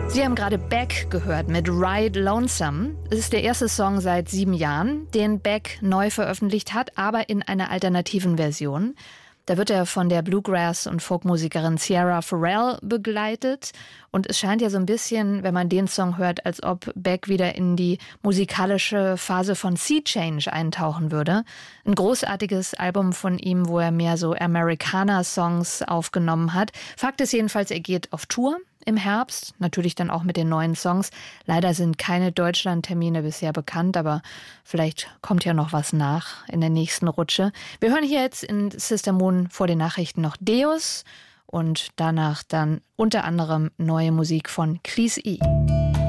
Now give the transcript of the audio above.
Sie haben gerade Beck gehört mit Ride Lonesome. Es ist der erste Song seit 7 Jahren, den Beck neu veröffentlicht hat, aber in einer alternativen Version. Da wird er von der Bluegrass- und Folkmusikerin Sierra Farrell begleitet. Und es scheint ja so ein bisschen, wenn man den Song hört, als ob Beck wieder in die musikalische Phase von Sea Change eintauchen würde. Ein großartiges Album von ihm, wo er mehr so Americana-Songs aufgenommen hat. Fakt ist jedenfalls, er geht auf Tour im Herbst, natürlich dann auch mit den neuen Songs. Leider sind keine Deutschland-Termine bisher bekannt, aber vielleicht kommt ja noch was nach in der nächsten Rutsche. Wir hören hier jetzt in Sister Moon vor den Nachrichten noch Deus und danach dann unter anderem neue Musik von Chris E.